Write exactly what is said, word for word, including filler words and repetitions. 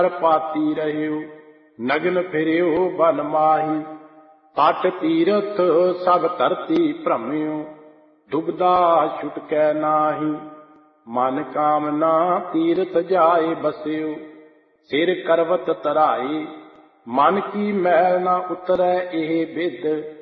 ਪਾਤੀ ਰਹਿਓ ਨਗਨ ਫਿਰਿਓ ਬਨ ਮਾਹੀ। ਤਟ ਤੀਰਥ ਸਭ ਧਰਤੀ ਭ੍ਰਮਿਓ ਦੁਬਦਾ ਛੁਟਕੈ ਨਾਹੀ। ਮਨ ਕਾਮਨਾ ਤੀਰਥ ਜਾਏ ਬਸਿਓ ਸਿਰ ਕਰਵਤ ਧਰਾਏ। ਮਨ ਕੀ ਮੈਲ ਨਾ ਉਤਰੈ ਇਹ ਬਿਦ